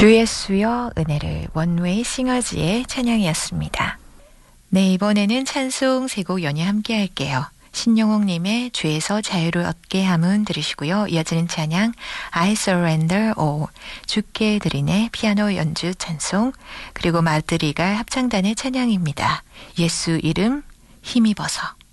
주 예수여 은혜를 원웨이 싱어즈의 찬양이었습니다. 네, 이번에는 찬송 세 곡 연이어 함께 할게요. 신영옥님의 죄에서 자유를 얻게 함은 들으시고요. 이어지는 찬양 I Surrender All 주께 드리네 피아노 연주 찬송 그리고 마드리갈 합창단의 찬양입니다. 예수 이름 힘입어서.